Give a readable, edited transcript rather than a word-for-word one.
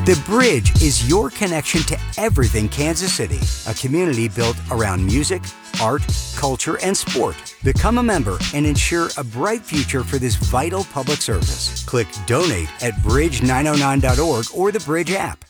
The Bridge is your connection to everything Kansas City, a community built around music, art, culture, and sport. Become a member and ensure a bright future for this vital public service. Click Donate at bridge909.org or the Bridge app.